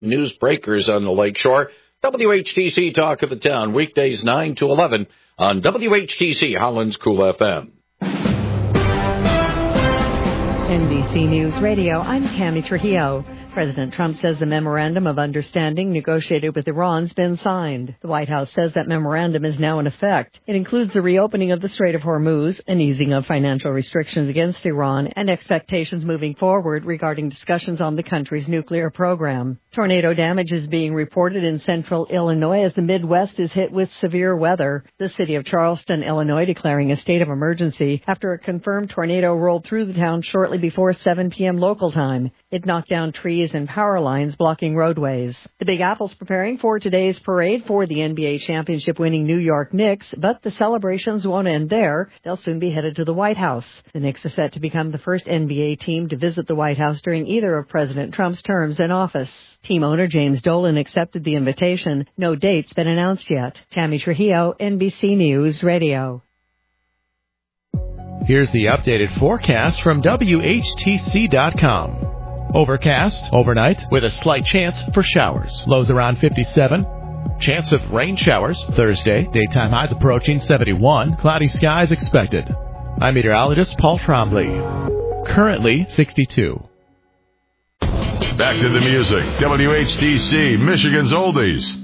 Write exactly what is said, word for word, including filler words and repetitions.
newsbreakers on the lakeshore. W H T C Talk of the Town, weekdays nine to eleven on W H T C Holland's Cool F M. N B C News Radio, I'm Tammy Trujillo. President Trump says the memorandum of understanding negotiated with Iran's been signed. The White House says that memorandum is now in effect. It includes the reopening of the Strait of Hormuz, an easing of financial restrictions against Iran, and expectations moving forward regarding discussions on the country's nuclear program. Tornado damage is being reported in central Illinois as the Midwest is hit with severe weather. The city of Charleston, Illinois, declaring a state of emergency after a confirmed tornado rolled through the town shortly before seven p.m. local time. It knocked down trees and power lines blocking roadways. The Big Apple's preparing for today's parade for the N B A championship-winning New York Knicks, but the celebrations won't end there. They'll soon be headed to the White House. The Knicks are set to become the first N B A team to visit the White House during either of President Trump's terms in office. Team owner James Dolan accepted the invitation. No date's been announced yet. Tammy Trujillo, N B C News Radio. Here's the updated forecast from W H T C dot com. Overcast overnight with a slight chance for showers. Lows around fifty-seven. Chance of rain showers Thursday. Daytime highs approaching seventy-one. Cloudy skies expected. I'm meteorologist Paul Trombley. Currently sixty-two. Back to the music. W H T C, Michigan's Oldies.